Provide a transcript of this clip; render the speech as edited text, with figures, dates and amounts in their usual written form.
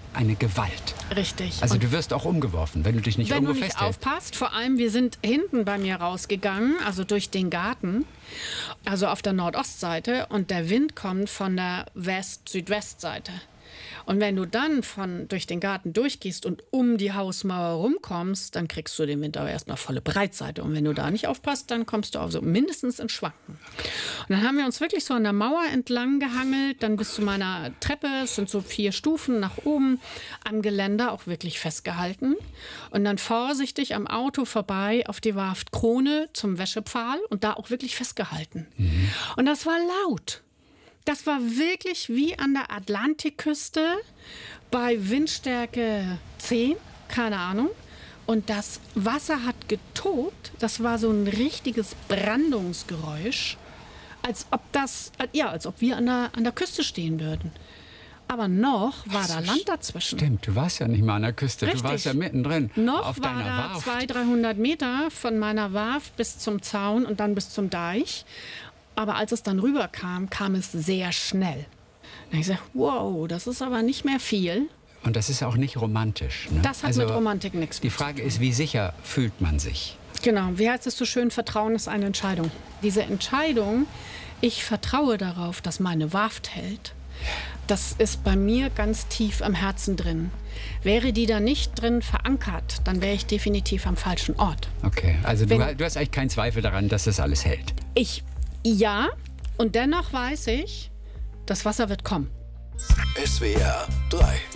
eine Gewalt. Richtig. Also du wirst auch umgeworfen, wenn du dich nicht irgendwo Wenn du nicht festhältst. aufpasst, vor allem wir sind hinten bei mir rausgegangen, also durch den Garten, also auf der Nordostseite und der Wind kommt von der Südwestseite. Und wenn du dann durch den Garten durchgehst und um die Hausmauer rumkommst, dann kriegst du den Wind aber erstmal volle Breitseite. Und wenn du da nicht aufpasst, dann kommst du auch so mindestens ins Schwanken. Und dann haben wir uns wirklich so an der Mauer entlang gehangelt, dann bis zu meiner Treppe, es sind so 4 Stufen nach oben, am Geländer auch wirklich festgehalten. Und dann vorsichtig am Auto vorbei auf die Warft Krone zum Wäschepfahl und da auch wirklich festgehalten. Und das war laut. Das war wirklich wie an der Atlantikküste bei Windstärke 10, keine Ahnung. Und das Wasser hat getobt. Das war so ein richtiges Brandungsgeräusch, als ob wir an der Küste stehen würden. Aber noch war da Land dazwischen. Stimmt, du warst ja nicht mal an der Küste, Richtig. du warst ja mittendrin. Noch auf war deiner da Warft. 200-300 Meter von meiner Warft bis zum Zaun und dann bis zum Deich. Aber als es dann rüberkam, kam es sehr schnell. Dann habe ich gesagt, wow, das ist aber nicht mehr viel. Und das ist auch nicht romantisch. Ne? Das hat mit Romantik nichts Die mehr zu Frage ist, wie sicher fühlt man sich? Genau, wie heißt es so schön, Vertrauen ist eine Entscheidung. Diese Entscheidung, ich vertraue darauf, dass meine Warft hält, das ist bei mir ganz tief am Herzen drin. Wäre die da nicht drin verankert, dann wäre ich definitiv am falschen Ort. Okay, also du hast eigentlich keinen Zweifel daran, dass das alles hält. Ja, und dennoch weiß ich, das Wasser wird kommen. SWR 3